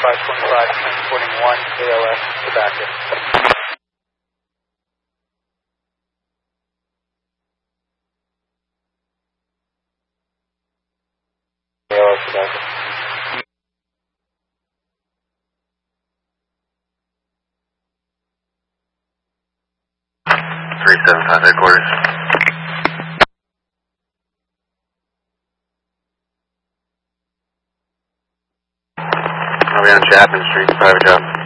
525, 1041, ALS, tobacco. ALS, tobacco. 375 headquarters. I'll be on Chapman Street, private job.